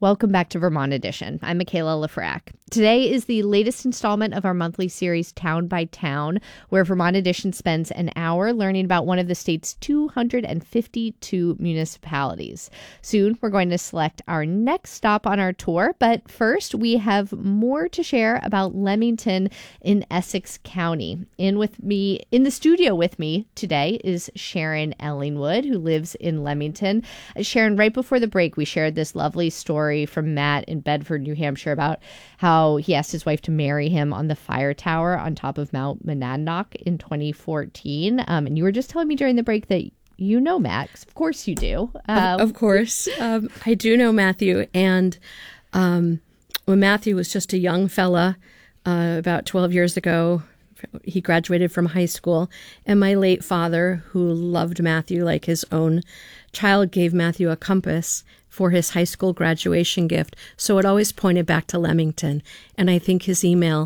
Welcome back to Vermont Edition. I'm Michaela Lafrac. Today is the latest installment of our monthly series, Town by Town, where Vermont Edition spends an hour learning about one of the state's 252 municipalities. Soon, we're going to select our next stop on our tour, but first, we have more to share about Leamington in Essex County. In the studio with me today is Sharon Ellingwood, who lives in Leamington. Sharon, right before the break, we shared this lovely story from Matt in Bedford, New Hampshire, about how he asked his wife to marry him on the fire tower on top of Mount Monadnock in 2014. And you were just telling me during the break that you know Matt. Of course you do. Of course. I do know Matthew. And when Matthew was just a young fella, about 12 years ago, he graduated from high school. And my late father, who loved Matthew like his own child, gave Matthew a compass for his high school graduation gift. So it always pointed back to Leamington. And I think his email,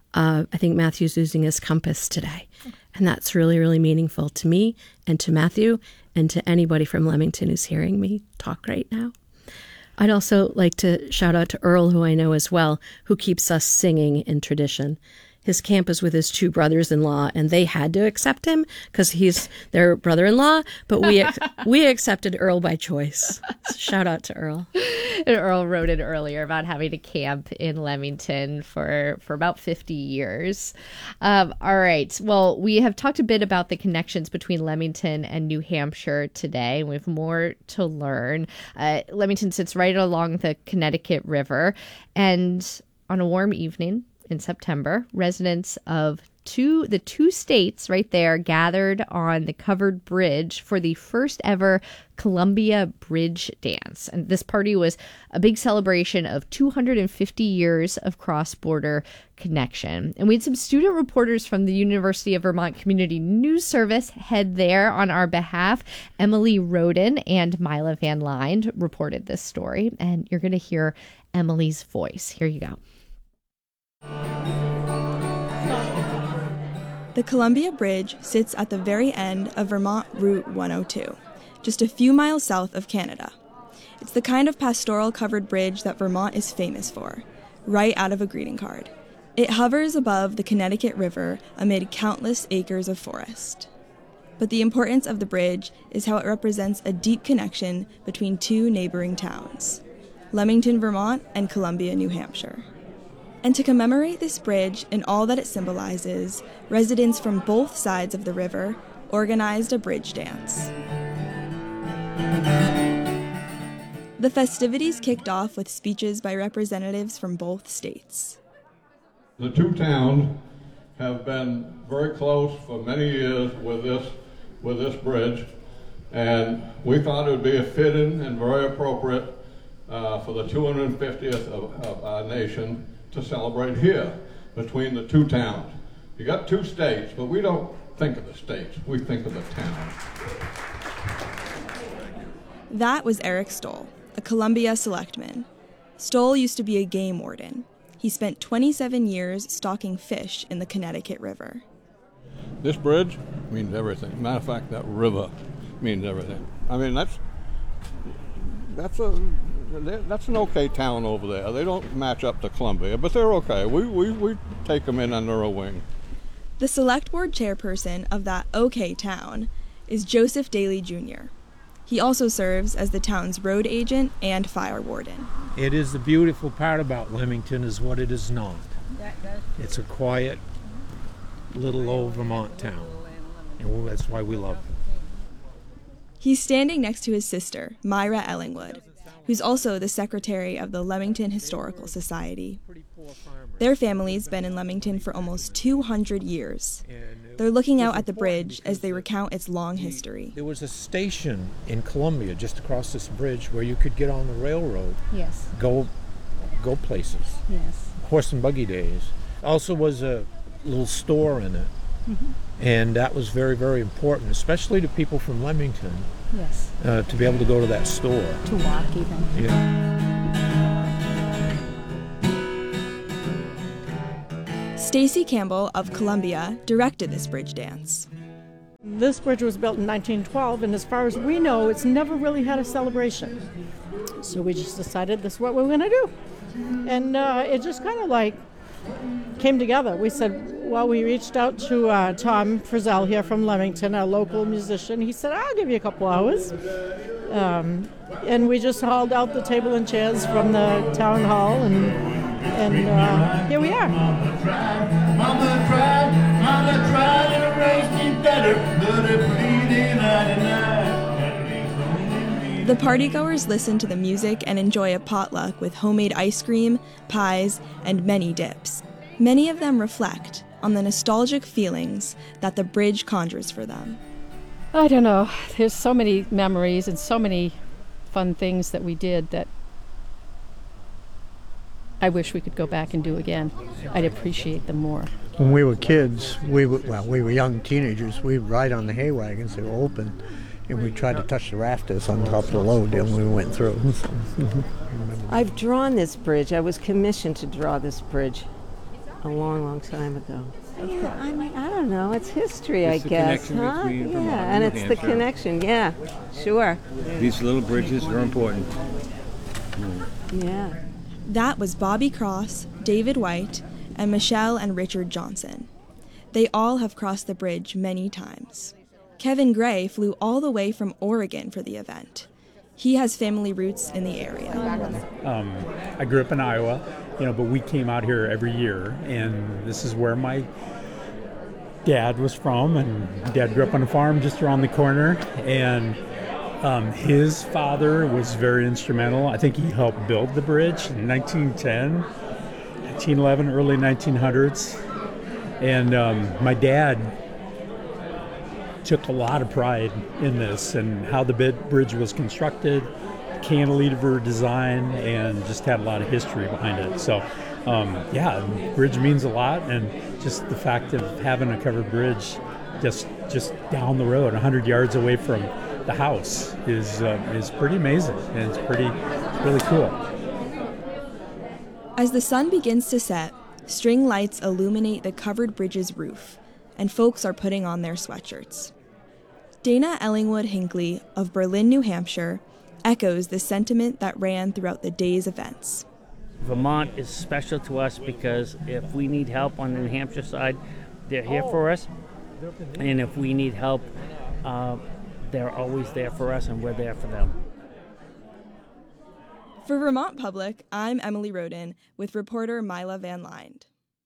I think Matthew's using his compass today. And that's really, really meaningful to me and to Matthew and to anybody from Leamington who's hearing me talk right now. I'd also like to shout out to Earl, who I know as well, who keeps us singing in tradition. His camp is with his two brothers-in-law, and they had to accept him because he's their brother-in-law, but we accepted Earl by choice. So shout out to Earl. And Earl wrote it earlier about having to camp in Leamington for about 50 years. All right. Well, we have talked a bit about the connections between Leamington and New Hampshire today, and we have more to learn. Leamington sits right along the Connecticut River, and on a warm evening in September, residents of the two states right there gathered on the covered bridge for the first ever Columbia Bridge Dance. And this party was a big celebration of 250 years of cross-border connection. And we had some student reporters from the University of Vermont Community News Service head there on our behalf. Emily Roden and Mila Van Linde reported this story, and you're going to hear Emily's voice. Here you go. The Columbia Bridge sits at the very end of Vermont Route 102, just a few miles south of Canada. It's the kind of pastoral covered bridge that Vermont is famous for, right out of a greeting card. It hovers above the Connecticut River amid countless acres of forest. But the importance of the bridge is how it represents a deep connection between two neighboring towns, Leamington, Vermont, and Columbia, New Hampshire. And to commemorate this bridge and all that it symbolizes, residents from both sides of the river organized a bridge dance. The festivities kicked off with speeches by representatives from both states. The two towns have been very close for many years with this bridge, and we thought it would be a fitting and very appropriate for the 250th of our nation to celebrate here between the two towns. You got two states, but we don't think of the states, we think of the towns. That was Eric Stoll, a Columbia selectman. Stoll used to be a game warden. He spent 27 years stocking fish in the Connecticut River. This bridge means everything. Matter of fact, that river means everything. I mean, that's an okay town over there. They don't match up to Columbia, but they're okay. We take them in under a wing. The select board chairperson of that okay town is Joseph Daly Jr. He also serves as the town's road agent and fire warden. It is the beautiful part about Leamington is what it is not. It's a quiet little old Vermont town, and that's why we love it. He's standing next to his sister, Myra Ellingwood, who's also the secretary of the Leamington Historical Society. Their family's been in Leamington for almost 200 years. They're looking out at the bridge as they recount its long history. There was a station in Columbia just across this bridge where you could get on the railroad. Yes. Go places. Yes. Horse and buggy days. Also was a little store in it. Mm-hmm. And that was very, very important, especially to people from Leamington. Yes. To be able to go to that store. To walk even. Yeah. Stacy Campbell of Columbia directed this bridge dance. This bridge was built in 1912, and as far as we know, it's never really had a celebration. So we just decided this is what we're going to do. And it just kind of like came together. We said, well, we reached out to Tom Frizzell here from Leamington, a local musician. He said, I'll give you a couple hours. And we just hauled out the table and chairs from the town hall, and here we are. Mama tried to raise me better, but it bleeding out of night. The partygoers listen to the music and enjoy a potluck with homemade ice cream, pies, and many dips. Many of them reflect on the nostalgic feelings that the bridge conjures for them. I don't know. There's so many memories and so many fun things that we did that I wish we could go back and do again. I'd appreciate them more. When we were kids, we were young teenagers, we'd ride on the hay wagons, they were open, and we tried to touch the rafters on top of the load, and we went through. I've drawn this bridge. I was commissioned to draw this bridge a long, long time ago. Yeah, I mean, I don't know. It's history, I guess, huh? Yeah, and it's the connection. Yeah, sure. These little bridges are important. Yeah. That was Bobby Cross, David White, and Michelle and Richard Johnson. They all have crossed the bridge many times. Kevin Gray flew all the way from Oregon for the event. He has family roots in the area. I grew up in Iowa, but we came out here every year, and this is where my dad was from, and Dad grew up on a farm just around the corner, and his father was very instrumental. I think he helped build the bridge in 1910, 1911, early 1900s, and my dad took a lot of pride in this and how the bridge was constructed, cantilever design, and just had a lot of history behind it. So, the bridge means a lot, and just the fact of having a covered bridge just down the road, 100 yards away from the house, is pretty amazing, and it's really cool. As the sun begins to set, string lights illuminate the covered bridge's roof, and folks are putting on their sweatshirts. Dana Ellingwood Hinckley of Berlin, New Hampshire, echoes the sentiment that ran throughout the day's events. Vermont is special to us because if we need help on the New Hampshire side, they're here for us. And if we need help, they're always there for us, and we're there for them. For Vermont Public, I'm Emily Roden with reporter Mila Van Linde.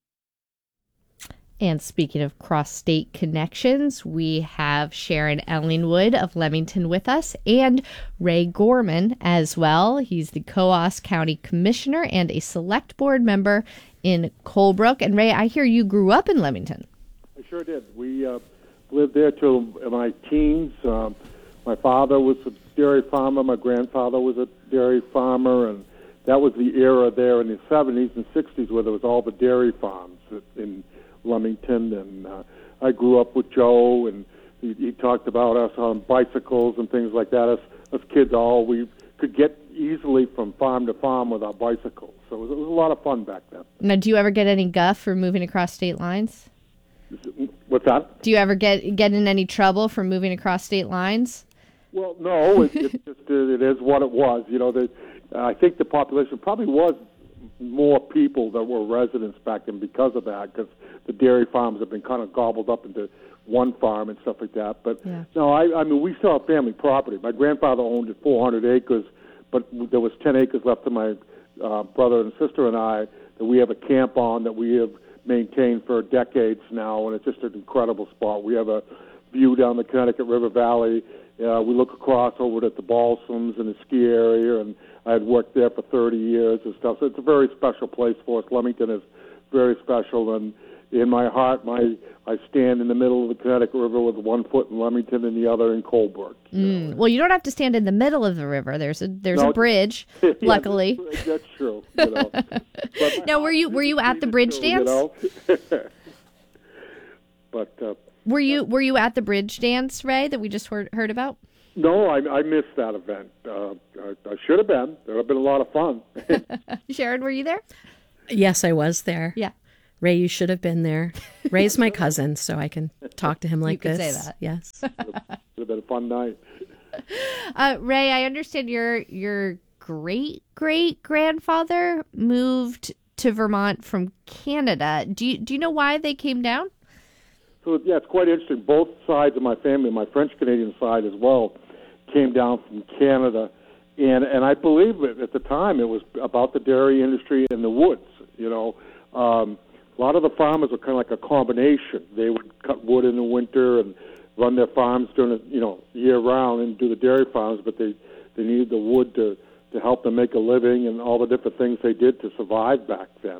And speaking of cross-state connections, we have Sharon Ellingwood of Leamington with us, and Ray Gorman as well. He's the Coos County Commissioner and a Select Board member in Colebrook. And Ray, I hear you grew up in Leamington. I sure did. We lived there till my teens. My father was a dairy farmer. My grandfather was a dairy farmer, and that was the era there in the 70s and 60s where there was all the dairy farms in Leamington, and I grew up with Joe, and he talked about us on bicycles and things like that. Us kids, we could get easily from farm to farm with our bicycles, so it was a lot of fun back then. Now, do you ever get any guff for moving across state lines? What's that? Do you ever get in any trouble for moving across state lines? Well, no, it is what it was. I think the population probably was more people that were residents back then because of that, because the dairy farms have been kind of gobbled up into one farm and stuff like that. But no, I mean, we still have family property. My grandfather owned 400 acres, but there was 10 acres left to my brother and sister and I that we have a camp on that we have maintained for decades now, and it's just an incredible spot. We have a view down the Connecticut River Valley. We look across over at the Balsams and the ski area, and I had worked there for 30 years and stuff. So it's a very special place for us. Leamington is very special, and in my heart, I stand in the middle of the Connecticut River with one foot in Leamington and the other in Colebrook. Well, you don't have to stand in the middle of the river. There's a bridge, luckily. That's true. Now, were you at the bridge dance? But were you at the bridge dance, Ray, that we just heard about? No, I missed that event. I should have been. There would have been a lot of fun. Sharon, were you there? Yes, I was there. Yeah. Ray, you should have been there. Ray's my cousin, so I can talk to him like you could this. say that. Yes. It would have been a fun night. Ray, I understand your great-great-grandfather moved to Vermont from Canada. Do you know why they came down? So, yeah, it's quite interesting. Both sides of my family, my French-Canadian side as well, came down from Canada. And I believe at the time it was about the dairy industry and the woods, you know. A lot of the farmers were kind of like a combination. They would cut wood in the winter and run their farms during the, year-round and do the dairy farms, but they needed the wood to help them make a living and all the different things they did to survive back then.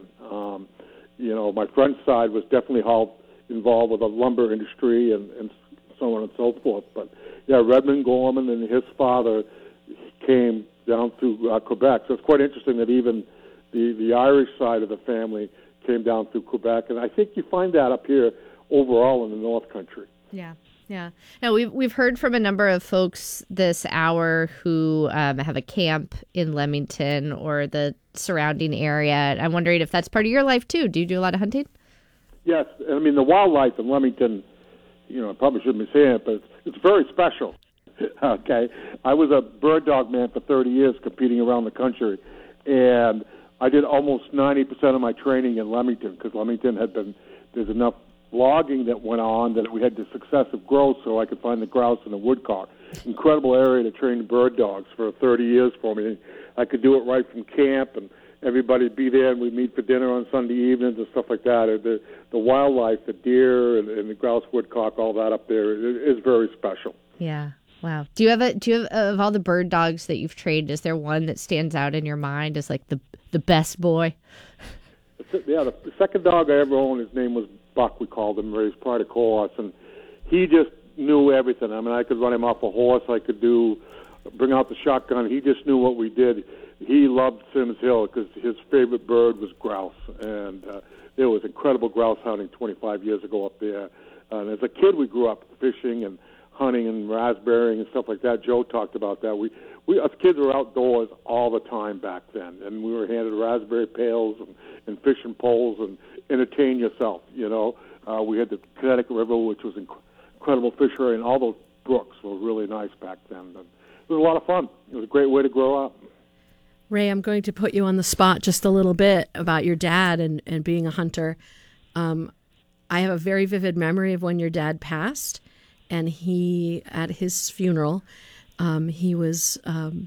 My friend's side was definitely involved with the lumber industry and so on and so forth. But, yeah, Redmond Gorman and his father came down through Quebec. So it's quite interesting that even the Irish side of the family came down through Quebec. And I think you find that up here overall in the North Country. Yeah. Yeah. Now, we've heard from a number of folks this hour who have a camp in Leamington or the surrounding area. I'm wondering if that's part of your life, too. Do you do a lot of hunting? Yes. I mean, the wildlife in Leamington, I probably shouldn't be saying it, but it's very special. Okay. I was a bird dog man for 30 years competing around the country, and I did almost 90% of my training in Leamington because Leamington there's enough logging that went on that we had the successive growth so I could find the grouse and the woodcock. Incredible area to train bird dogs for 30 years for me. I could do it right from camp, and everybody would be there, and we'd meet for dinner on Sunday evenings and stuff like that. The wildlife, the deer and the grouse, woodcock, all that up there is very special. Yeah. Wow. Do you have of all the bird dogs that you've trained, is there one that stands out in your mind as like the best boy? Yeah, the second dog I ever owned, his name was Buck, we called him, raised Pride horse, and he just knew everything. I mean, I could run him off a horse, I could bring out the shotgun. He just knew what we did. He loved Sims Hill because his favorite bird was grouse, and there was incredible grouse hunting 25 years ago up there. And as a kid, we grew up fishing and hunting and raspberrying and stuff like that. Joe talked about that. We us kids were outdoors all the time back then, and we were handed raspberry pails and fishing poles and entertain yourself, We had the Connecticut River, which was incredible fishery, and all those brooks were really nice back then. And it was a lot of fun. It was a great way to grow up. Ray, I'm going to put you on the spot just a little bit about your dad and being a hunter. I have a very vivid memory of when your dad passed, and at his funeral, he was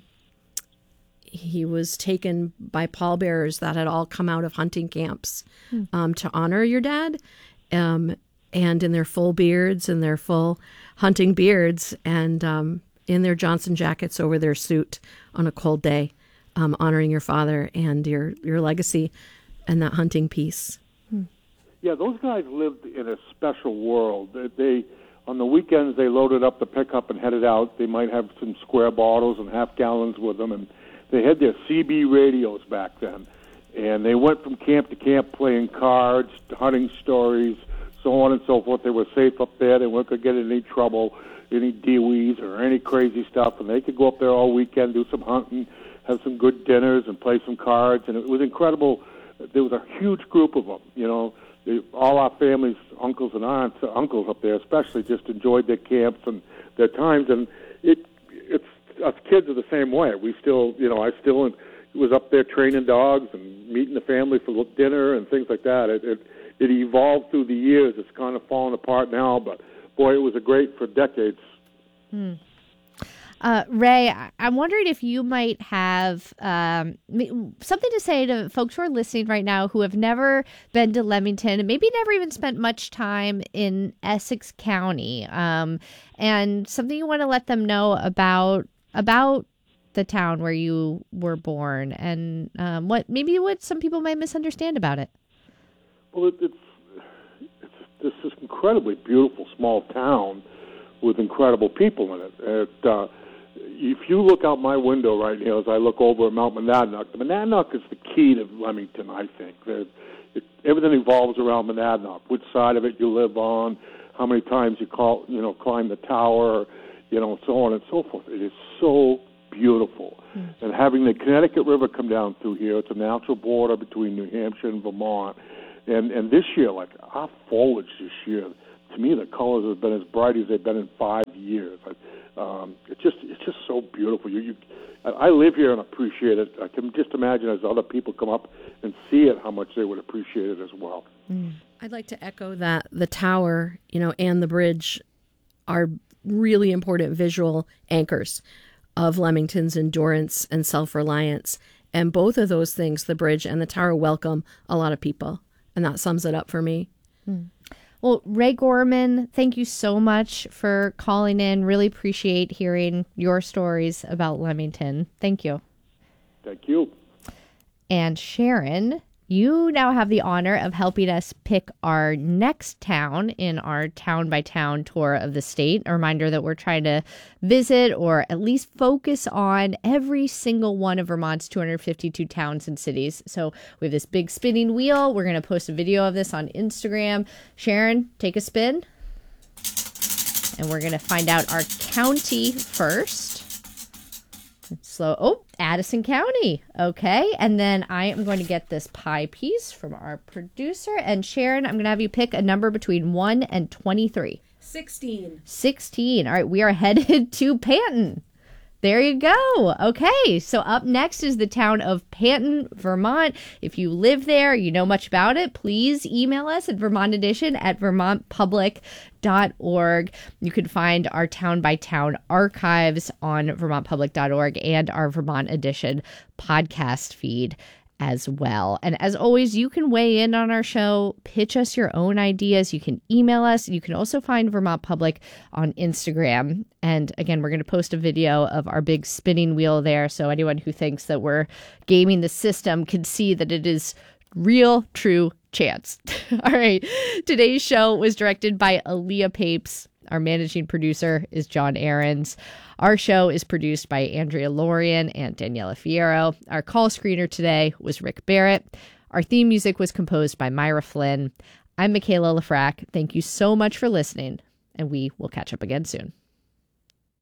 taken by pallbearers that had all come out of hunting camps to honor your dad, and in their full beards and their full hunting beards, and in their Johnson jackets over their suit on a cold day, honoring your father and your legacy and that hunting piece. Yeah, those guys lived in a special world. They on the weekends, they loaded up the pickup and headed out. They might have some square bottles and half gallons with them, and they had their CB radios back then. And they went from camp to camp playing cards, hunting stories, so on and so forth. They were safe up there. They weren't going to get in any trouble, any DWIs or any crazy stuff. And they could go up there all weekend, do some hunting, have some good dinners, and play some cards. And it was incredible. There was a huge group of them, all our families, uncles and aunts, uncles up there especially, just enjoyed their camps and their times. And it's us kids are the same way. We still, I still was up there training dogs and meeting the family for dinner and things like that. It evolved through the years. It's kind of fallen apart now, but boy, it was for decades. Ray, I'm wondering if you might have something to say to folks who are listening right now who have never been to Leamington and maybe never even spent much time in Essex County, and something you want to let them know about the town where you were born, and what some people might misunderstand about it. Well, it's this incredibly beautiful small town with incredible people in it. If you look out my window right now as I look over at Mount Monadnock, the Monadnock is the key to Leamington, I think. Everything evolves around Monadnock, which side of it you live on, how many times you climb the tower, so on and so forth. It is so beautiful. And having the Connecticut River come down through here, it's a natural border between New Hampshire and Vermont. And this year, like our foliage this year, to me, the colors have been as bright as they've been in 5 years. It's just so beautiful. I live here and appreciate it. I can just imagine as other people come up and see it, how much they would appreciate it as well. I'd like to echo that the tower, and the bridge are really important visual anchors of Leamington's endurance and self-reliance. And both of those things, the bridge and the tower, welcome a lot of people. And that sums it up for me. Well, Ray Gorman, thank you so much for calling in. Really appreciate hearing your stories about Leamington. Thank you. Thank you. And Sharon, you now have the honor of helping us pick our next town in our town-by-town tour of the state. A reminder that we're trying to visit or at least focus on every single one of Vermont's 252 towns and cities. So we have this big spinning wheel. We're going to post a video of this on Instagram. Sharon, take a spin. And we're going to find out our county first. Slow. Oh, Addison County. Okay. And then I am going to get this pie piece from our producer. And Sharon, I'm going to have you pick a number between 1 and 23. 16. 16. All right. We are headed to Panton. There you go. Okay. So up next is the town of Panton, Vermont. If you live there, you know much about it, please email us at vermontedition@vermontpublic.org. You can find our town by town archives on vermontpublic.org and our Vermont Edition podcast feed as well. And as always, you can weigh in on our show, pitch us your own ideas. You can email us. You can also find Vermont Public on Instagram. And again, we're going to post a video of our big spinning wheel there. So anyone who thinks that we're gaming the system can see that it is real, true chance. All right. Today's show was directed by Aaliyah Papes. Our managing producer is John Ahrens. Our show is produced by Andrea Lorian and Daniela Fierro. Our call screener today was Rick Barrett. Our theme music was composed by Myra Flynn. I'm Michaela Lafrac. Thank you so much for listening, and we will catch up again soon.